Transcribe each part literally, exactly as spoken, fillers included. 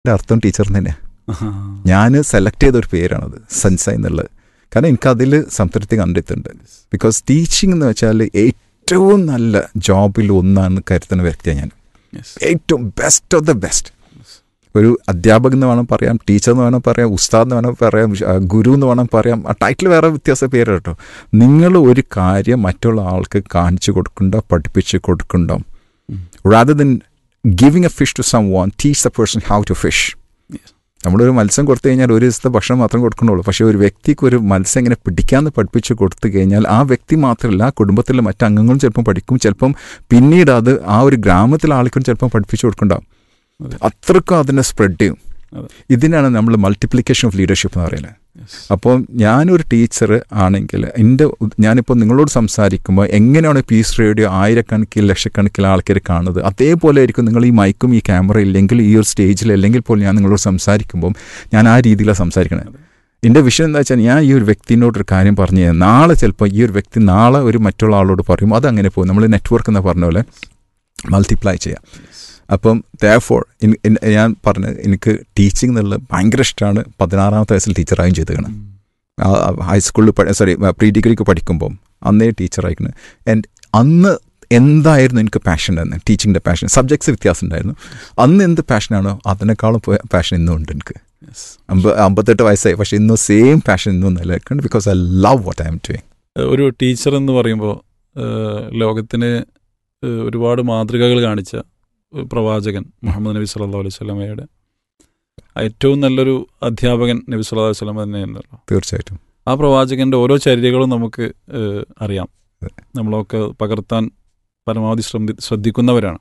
അർത്ഥം ടീച്ചറിന് തന്നെയാണ്. ഞാൻ സെലക്ട് ചെയ്തൊരു പേരാണത്, സൻസൈ എന്നുള്ളത്. കാരണം എനിക്കതിൽ സംതൃപ്തി കണ്ടെത്തുന്നുണ്ട്. ബിക്കോസ് ടീച്ചിങ് എന്ന് വെച്ചാൽ ഏറ്റവും നല്ല ജോബിൽ ഒന്നാണെന്ന് കരുതുന്ന വ്യക്തിയാണ് ഞാൻ. ഏറ്റവും ബെസ്റ്റ് ഓഫ് ദ ബെസ്റ്റ്. ഒരു അധ്യാപകൻ എന്ന് വേണം പറയാം, ടീച്ചർ എന്ന് വേണം പറയാം, ഉസ്താദ് എന്ന് വേണം പറയാം, ഗുരു എന്ന് വേണം പറയാം. ആ ടൈറ്റിൽ വേറെ വ്യത്യാസ പേര് കേട്ടോ. നിങ്ങൾ ഒരു കാര്യം മറ്റുള്ള ആൾക്ക് കാണിച്ചു കൊടുക്കണ്ടോ, പഠിപ്പിച്ച് കൊടുക്കണ്ടോ, rather than giving A fish to sum one, teach the person how to fish. നമ്മളൊരു മത്സ്യം കൊടുത്തു കഴിഞ്ഞാൽ ഒരു ദിവസത്തെ ഭക്ഷണം മാത്രം കൊടുക്കണുള്ളൂ. പക്ഷേ ഒരു വ്യക്തിക്ക് ഒരു മത്സ്യം എങ്ങനെ പിടിക്കാമെന്ന് പഠിപ്പിച്ച് കൊടുത്തു കഴിഞ്ഞാൽ ആ വ്യക്തി മാത്രമല്ല, ആ കുടുംബത്തിലെ മറ്റംഗങ്ങളും ചിലപ്പം പഠിക്കും. ചിലപ്പം പിന്നീട് അത് ആ ഒരു ഗ്രാമത്തിലെ ആൾക്കും ചിലപ്പം പഠിപ്പിച്ച് കൊടുക്കണ്ടാവും. അത്രക്കും അതിനെ സ്പ്രെഡ് ചെയ്യും. ഇതിനാണ് നമ്മൾ മൾട്ടിപ്ലിക്കേഷൻ ഓഫ് ലീഡർഷിപ്പ് എന്ന് പറയുന്നത്. അപ്പോൾ ഞാനൊരു ടീച്ചർ ആണെങ്കിൽ എൻ്റെ ഞാനിപ്പോൾ നിങ്ങളോട് സംസാരിക്കുമ്പോൾ എങ്ങനെയാണ് പീസ് റേഡിയോ ആയിരക്കണക്കിൽ ലക്ഷക്കണക്കിൽ ആൾക്കാർ കാണുന്നത്, അതേപോലെ ആയിരിക്കും നിങ്ങൾ ഈ മൈക്കും ഈ ക്യാമറ ഇല്ലെങ്കിൽ ഈ ഒരു സ്റ്റേജിൽ അല്ലെങ്കിൽ പോലും ഞാൻ നിങ്ങളോട് സംസാരിക്കുമ്പം ഞാൻ ആ രീതിയിലാണ് സംസാരിക്കണത്. എൻ്റെ വിഷയം എന്താ വെച്ചാൽ ഞാൻ ഈ ഒരു വ്യക്തിനോടൊരു കാര്യം പറഞ്ഞു കഴിഞ്ഞാൽ നാളെ ചിലപ്പോൾ ഈ ഒരു വ്യക്തി നാളെ ഒരു മറ്റുള്ള ആളോട് പറയും. അതങ്ങനെ പോകും. നമ്മൾ നെറ്റ്വർക്ക് എന്ന് പറഞ്ഞ പോലെ മൾട്ടിപ്ലൈ ചെയ്യാം. അപ്പം ദെയർഫോർ ഞാൻ പറഞ്ഞ എനിക്ക് ടീച്ചിങ് എന്നുള്ളത് ഭയങ്കര ഇഷ്ടമാണ്. പതിനാറാമത്തെ വയസ്സിൽ ടീച്ചറായും ചെയ്തേക്കണം. ഹൈസ്കൂളിൽ സോറി പ്രീ ഡിഗ്രിക്ക് പഠിക്കുമ്പം അന്നേ ടീച്ചറായിരിക്കണം. ആൻഡ് അന്ന് എന്തായിരുന്നു എനിക്ക് പാഷൻ എന്ന്, ടീച്ചിങ്ങിൻ്റെ പാഷൻ. സബ്ജക്ട്സ് വ്യത്യാസം ഉണ്ടായിരുന്നു. അന്ന് എന്ത് പാഷനാണോ അതിനേക്കാളും പാഷൻ ഇന്നും ഉണ്ട് എനിക്ക്. അമ്പ അമ്പത്തെട്ട് വയസ്സായി, പക്ഷേ ഇന്നും സെയിം പാഷൻ ഇന്നും നിലനിൽക്കുന്നുണ്ട്. Because I love what I am doing. ഒരു ടീച്ചർ എന്ന് പറയുമ്പോൾ ലോകത്തിന് ഒരുപാട് മാതൃകകൾ കാണിച്ച പ്രവാചകൻ മുഹമ്മദ് നബി സല്ലല്ലാഹു അലൈഹി വസല്ലമയുടെ ഏറ്റവും നല്ലൊരു അധ്യാപകൻ നബി സല്ലല്ലാഹു അലൈഹി വസല്ലമ തന്നെയാണല്ലോ. തീർച്ചയായിട്ടും ആ പ്രവാചകൻ്റെ ഓരോ ചര്യകളും നമുക്ക് അറിയാം. നമ്മളൊക്കെ പകർത്താൻ പരമാവധി ശ്രദ്ധി ശ്രദ്ധിക്കുന്നവരാണ്.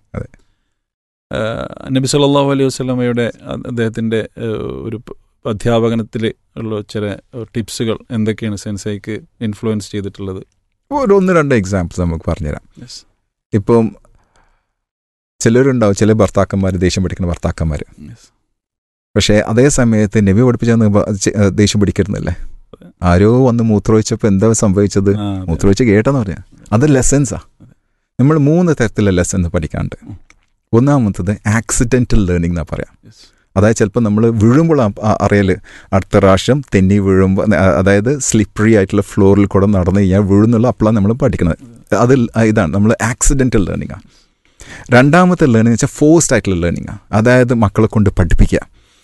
നബി സല്ലല്ലാഹു അലൈഹി വസല്ലമയുടെ അദ്ദേഹത്തിൻ്റെ ഒരു അധ്യാപനത്തിൽ ഉള്ള ചില ടിപ്സുകൾ എന്തൊക്കെയാണ് സെൻസൈക്ക് ഇൻഫ്ലുവൻസ് ചെയ്തിട്ടുള്ളത്? ഒരു ഒന്ന് രണ്ട് എക്സാമ്പിൾസ് നമുക്ക് പറഞ്ഞുതരാം. ഇപ്പം ചിലരുണ്ടാവും, ചില ഭർത്താക്കന്മാർ ദേഷ്യം പിടിക്കുന്ന ഭർത്താക്കന്മാർ. പക്ഷേ അതേ സമയത്ത് നബി പഠിപ്പിച്ച ദേഷ്യം പിടിക്കരുന്നല്ലേ. ആരോ വന്ന് മൂത്രമൊഴിച്ചപ്പോൾ എന്താ സംഭവിച്ചത്? മൂത്രമൊഴിച്ച് കേട്ടെന്ന് പറഞ്ഞാൽ അത് ലെസൺസാണ്. നമ്മൾ മൂന്ന് തരത്തിലുള്ള ലെസൺസ് പഠിക്കാണ്ട്. ഒന്നാമത്തത് ആക്സിഡൻ്റൽ ലേണിംഗ് എന്നാ പറയാം. അതായത് ചിലപ്പോൾ നമ്മൾ വീഴുമ്പോൾ അറിയൽ അടുത്ത പ്രാവശ്യം തെന്നി വീഴുമ്പോൾ, അതായത് സ്ലിപ്പറി ആയിട്ടുള്ള ഫ്ലോറിൽ കൂടെ നടന്നു കഴിഞ്ഞാൽ വീഴുന്നുള്ള അപ്പോഴാണ് നമ്മൾ പഠിക്കുന്നത്. അതിൽ ഇതാണ് നമ്മൾ ആക്സിഡൻ്റൽ ലേണിംഗാണ്. രണ്ടാമത്തെ ലേണിംഗ് വെച്ചാൽ ഫോഴ്സ്ഡ് ആയിട്ടുള്ള ലേണിംഗാണ്. അതായത് മക്കളെ കൊണ്ട് പഠിപ്പിക്കുക,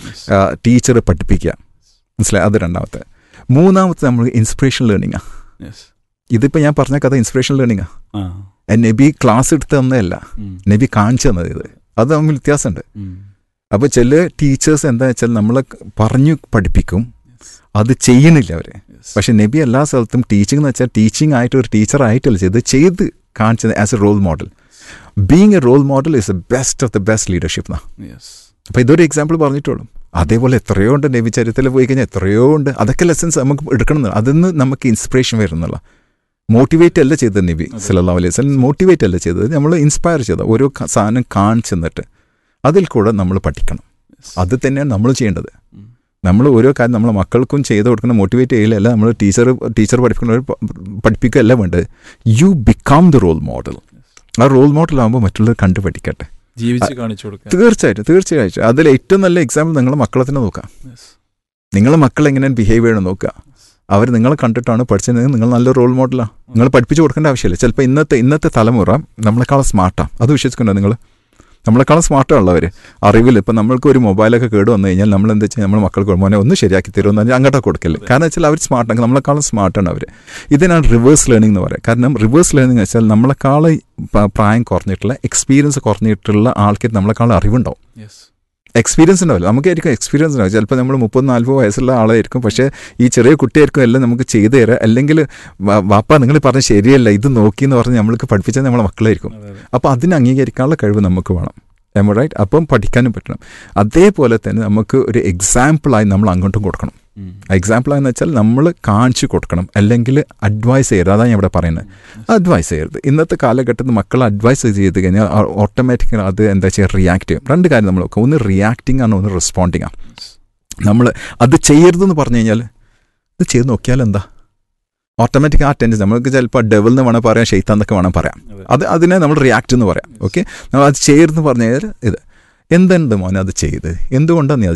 ടീച്ചർ പഠിപ്പിക്കുക, മനസ്സിലായി? അത് രണ്ടാമത്തെ. മൂന്നാമത്തെ നമ്മൾ ഇൻസ്പിറേഷൻ ലേണിംഗാണ്. ഇതിപ്പോൾ ഞാൻ പറഞ്ഞ കഥ ഇൻസ്പിറേഷൻ ലേണിംഗാണ്. നബി ക്ലാസ് എടുത്ത് തന്നതല്ല, നബി കാണിച്ചു തന്നത്. ഇത് അത് തമ്മിൽ വ്യത്യാസമുണ്ട്. അപ്പോൾ ചില ടീച്ചേഴ്സ് എന്താ വെച്ചാൽ നമ്മളെ പറഞ്ഞു പഠിപ്പിക്കും, അത് ചെയ്യണില്ല അവർ. പക്ഷെ നബി എല്ലാ സ്ഥലത്തും ടീച്ചിങ് എന്ന് വെച്ചാൽ ടീച്ചിങ് ആയിട്ട് ഒരു ടീച്ചറായിട്ടല്ല ചെയ്ത് ചെയ്ത് കാണിച്ചത് as A role model. Being A role model is A best of the best leadership എന്നാ. അപ്പോൾ ഇതൊരു എക്സാമ്പിൾ പറഞ്ഞിട്ടുള്ളൂ. അതേപോലെ എത്രയോ ഉണ്ട് നബി ചരിത്രത്തിൽ പോയി കഴിഞ്ഞാൽ എത്രയോ ഉണ്ട്. അതൊക്കെ ലെസൺസ് നമുക്ക് എടുക്കണം. അതിന്ന് നമുക്ക് ഇൻസ്പിറേഷൻ വരുന്നുള്ള. മോട്ടിവേറ്റ് അല്ല ചെയ്തത് നബി സല്ലല്ലാഹു അലൈഹി വസല്ലം. മോട്ടിവേറ്റ് അല്ല ചെയ്തത്, നമ്മൾ ഇൻസ്പയർ ചെയ്ത ഓരോ സാധനം കാണിച്ചു തന്നിട്ട് അതിൽ കൂടെ നമ്മൾ പഠിക്കണം. അത് തന്നെയാണ് നമ്മൾ ചെയ്യേണ്ടത്. നമ്മൾ ഓരോ കാര്യം നമ്മളെ മക്കൾക്കും ചെയ്ത് കൊടുക്കുന്ന മോട്ടിവേറ്റ് ചെയ്യില്ല. നമ്മൾ ടീച്ചർ ടീച്ചർ പഠിപ്പിക്കുന്നവർ പഠിപ്പിക്കുകയല്ല വേണ്ടത്. You become the role model. ആ റോൾ മോഡൽ ആകുമ്പോൾ മറ്റുള്ളവർ കണ്ടു പഠിക്കട്ടെ, ജീവിച്ച് കാണിച്ചു കൊടുക്കുക. തീർച്ചയായിട്ടും തീർച്ചയായിട്ടും അതിൽ ഏറ്റവും നല്ല എക്സാമ്പിൾ നിങ്ങളെ മക്കളെ തന്നെ നോക്കാം. നിങ്ങളെ മക്കൾ എങ്ങനെയാണ് ബിഹേവ് ചെയ്യണം നോക്കുക. അവർ നിങ്ങളെ കണ്ടിട്ടാണ് പഠിച്ചത്. നിങ്ങൾ നല്ല റോൾ മോഡലാണ്. നിങ്ങൾ പഠിപ്പിച്ച് കൊടുക്കേണ്ട ആവശ്യമില്ല. ചിലപ്പോൾ ഇന്നത്തെ ഇന്നത്തെ തലമുറ നമ്മളെക്കാളും സ്മാർട്ടാണ്. അത് വിശ്വസിക്കണ്ടോ നിങ്ങൾ? നമ്മളെക്കാളും സ്മാർട്ടുള്ളവർ അറിവിൽ. ഇപ്പം നമ്മൾക്ക് ഒരു മൊബൈലൊക്കെ കേട് വന്നു കഴിഞ്ഞാൽ നമ്മൾ എന്താ വെച്ചാൽ നമ്മൾ മക്കൾക്ക് മോനെ ഒന്ന് ശരിയാക്കി തരുമെന്ന് പറഞ്ഞാൽ അങ്ങോട്ട് കൊടുക്കില്ല. കാരണം വെച്ചാൽ അവർ സ്മാർട്ടാണ്, നമ്മളെക്കാളും സ്മാർട്ടാണ് അവർ. ഇതിനാണ് റിവേഴ്സ് ലേണിംഗ് എന്ന് പറയുക. കാരണം റിവേഴ്സ് ലേണിംഗ് വെച്ചാൽ നമ്മളെക്കാളും പ്രായം കുറഞ്ഞിട്ടുള്ള എക്സ്പീരിയൻസ് കുറഞ്ഞിട്ടുള്ള ആൾക്കാർ നമ്മളെക്കാളും അറിവുണ്ടാവും. എക്സ്പീരിയൻസ് ഉണ്ടാവില്ല. നമുക്കായിരിക്കും എക്സ്പീരിയൻസ് ഉണ്ടാവും. ചിലപ്പോൾ നമ്മൾ മുപ്പത് നാൽപ്പത് വയസ്സുള്ള ആളായിരിക്കും. പക്ഷേ ഈ ചെറിയ കുട്ടിയായിരിക്കും എല്ലാം നമുക്ക് ചെയ്തു തരാം. അല്ലെങ്കിൽ വാപ്പ നിങ്ങൾ പറഞ്ഞ ശരിയല്ല, ഇത് നോക്കിയെന്ന് പറഞ്ഞ് നമ്മൾക്ക് പഠിപ്പിച്ചാൽ നമ്മളെ മക്കളായിരിക്കും. അപ്പോൾ അതിന് അംഗീകരിക്കാനുള്ള കഴിവ് നമുക്ക് വേണം. M right? അപ്പം പഠിക്കാനും പറ്റണം. അതേപോലെ തന്നെ നമുക്ക് ഒരു എക്സാമ്പിളായി നമ്മൾ അങ്ങോട്ടും കൊടുക്കണം. എക്സാമ്പിളായെന്ന് വെച്ചാൽ നമ്മൾ കാണിച്ചു കൊടുക്കണം, അല്ലെങ്കിൽ അഡ്വൈസ് ചെയ്യരുത്. അതാണ് ഞാൻ ഇവിടെ പറയുന്നത്. അഡ്വൈസ് ചെയ്യരുത്. ഇന്നത്തെ കാലഘട്ടത്തിൽ മക്കൾ അഡ്വൈസ് ചെയ്ത് കഴിഞ്ഞാൽ ഓട്ടോമാറ്റിക്കലി അത് എന്താ വെച്ചാൽ റിയാക്ട് ചെയ്യും. രണ്ട് കാര്യം നമ്മൾ നോക്കാം. ഒന്ന് റിയാക്ടിങ് ആണ്, ഒന്ന് റെസ്പോണ്ടിങ് ആണ്. നമ്മൾ അത് ചെയ്യരുതെന്ന് പറഞ്ഞു കഴിഞ്ഞാൽ ഇത് ചെയ്ത് നോക്കിയാൽ എന്താ ഓട്ടോമാറ്റിക് ആ ടെൻഡൻസി നമ്മൾക്ക് ചിലപ്പോൾ ഡെവൽ എന്ന് വേണം പറയാം, ഷെയ്ത്താൻ എന്നൊക്കെ വേണം പറയാം. അത് അതിനെ നമ്മൾ റിയാക്ട് എന്ന് പറയാം. ഓക്കെ, നമ്മൾ അത് ചെയ്യരുതെന്ന് പറഞ്ഞു കഴിഞ്ഞാൽ ഇത് എന്തുണ്ട് മോനെ അത് ചെയ്ത്, എന്തുകൊണ്ടാണ് നീ അത്